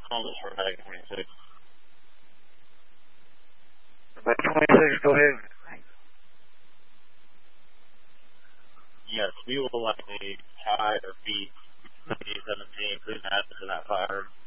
Columbus for Medic 26. Medic 26, go ahead. Yes, we will likely tie or beat 17. Please ask for that fire.